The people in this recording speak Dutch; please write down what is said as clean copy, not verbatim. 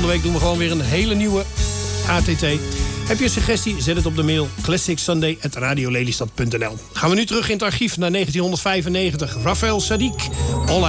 volgende week doen we gewoon weer een hele nieuwe ATT. Heb je een suggestie? Zet het op de mail classicsunday@radiolelystad.nl. Gaan we nu terug in het archief naar 1995. Raphael Saadiq, All